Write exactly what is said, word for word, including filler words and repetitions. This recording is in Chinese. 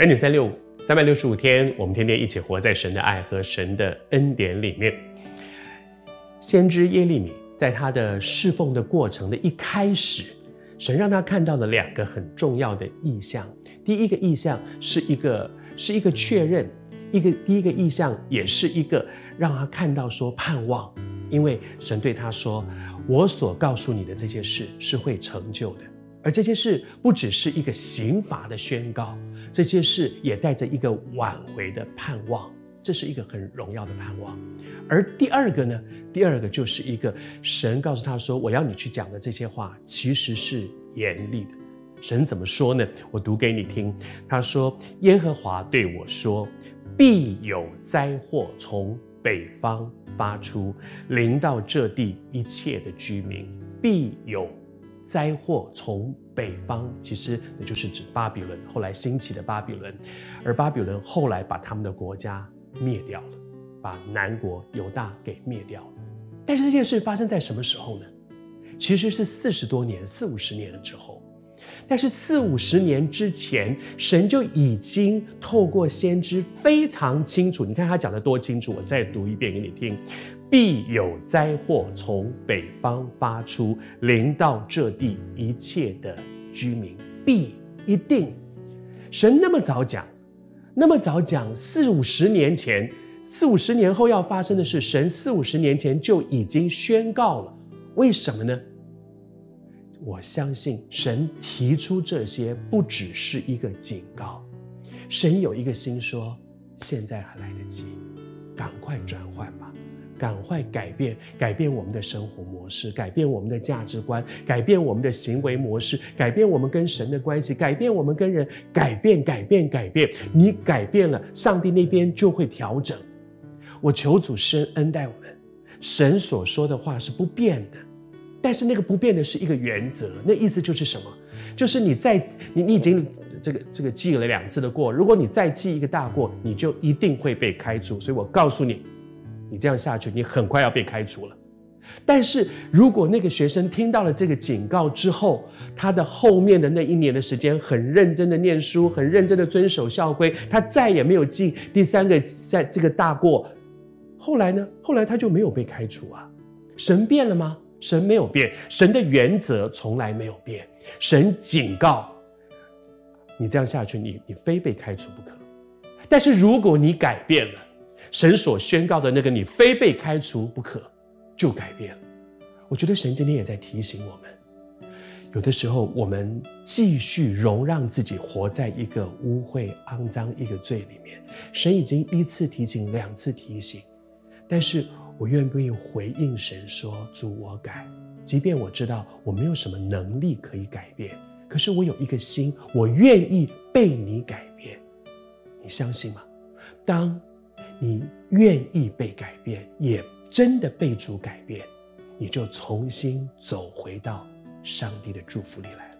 儿女三六五，三百六十五天，我们天天一起活在神的爱和神的恩典里面。先知耶利米在他的侍奉的过程的一开始，神让他看到了两个很重要的意象。第一个意象是一个是一个确认，一个第一个意象也是一个让他看到说盼望，因为神对他说：“我所告诉你的这些事是会成就的。”而这些事不只是一个刑罚的宣告，这些事也带着一个挽回的盼望，这是一个很荣耀的盼望。而第二个呢，第二个就是一个神告诉他说：“我要你去讲的这些话其实是严厉的。”神怎么说呢？我读给你听。他说：“耶和华对我说，必有灾祸从北方发出，临到这地一切的居民。必有灾祸从北方，其实那就是指巴比伦，后来兴起的巴比伦。而巴比伦后来把他们的国家灭掉了，把南国犹大给灭掉了。但是这件事发生在什么时候呢？其实是四十多年，四五十年了之后。但是四五十年之前，神就已经透过先知非常清楚，你看他讲得多清楚，我再读一遍给你听。必有灾祸从北方发出，临到这地一切的居民。必，一定。神那么早讲，那么早讲，四五十年前，四五十年后要发生的事，神四五十年前就已经宣告了。为什么呢？我相信神提出这些不只是一个警告，神有一个心说，现在还来得及，赶快转换吧，赶快改变，改变我们的生活模式，改变我们的价值观，改变我们的行为模式，改变我们跟神的关系，改变我们跟人，改变改变改变。你改变了，上帝那边就会调整。我求主施恩待我们，神所说的话是不变的，但是那个不变的是一个原则，那意思就是什么？就是你再你你已经这个这个记了两次的过，如果你再记一个大过，你就一定会被开除。所以我告诉你，你这样下去，你很快要被开除了。但是如果那个学生听到了这个警告之后，他的后面的那一年的时间很认真的念书，很认真的遵守校规，他再也没有记第三个在这个大过。后来呢？后来他就没有被开除啊。神变了吗？神没有变，神的原则从来没有变。神警告你这样下去，你你非被开除不可。但是如果你改变了，神所宣告的那个你非被开除不可，就改变了。我觉得神今天也在提醒我们，有的时候我们继续容让自己活在一个污秽肮脏一个罪里面。神已经一次提醒，两次提醒，但是我愿不愿意回应神说，主我改，即便我知道我没有什么能力可以改变，可是我有一个心，我愿意被你改变。你相信吗？当你愿意被改变，也真的被主改变，你就重新走回到上帝的祝福里来。